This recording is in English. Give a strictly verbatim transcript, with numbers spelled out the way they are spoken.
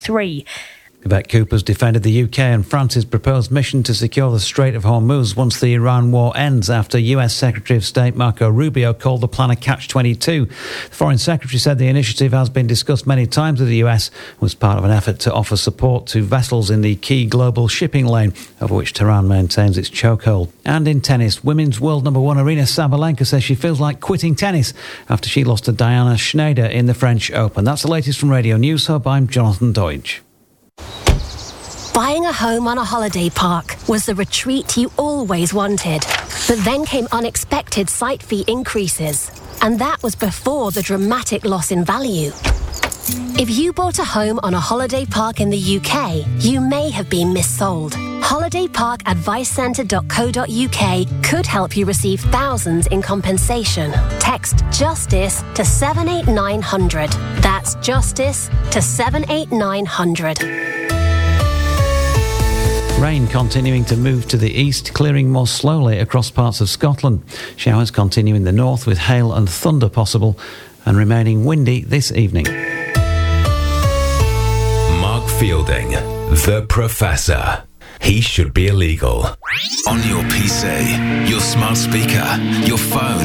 three. Yvette Cooper's defended the U K and France's proposed mission to secure the Strait of Hormuz once the Iran war ends, after U S Secretary of State Marco Rubio called the plan a catch twenty-two. The Foreign Secretary said the initiative has been discussed many times with the U S and was part of an effort to offer support to vessels in the key global shipping lane, over which Tehran maintains its chokehold. And in tennis, women's world number one Aryna Sabalenka says she feels like quitting tennis after she lost to Diana Schneider in the French Open. That's the latest from Radio News Hub. I'm Jonathan Deutsch. Buying a home on a holiday park was the retreat you always wanted. But then came unexpected site fee increases. And that was before the dramatic loss in value. If you bought a home on a holiday park in the U K, you may have been missold. holiday park advice centre dot co dot uk could help you receive thousands in compensation. Text JUSTICE to seven eight nine hundred. That's JUSTICE to seven eight nine hundred. Rain continuing to move to the east, clearing more slowly across parts of Scotland. Showers continue in the north with hail and thunder possible, and remaining windy this evening. Mark Fielding, the Professor. He should be illegal. On your P C, your smart speaker, your phone.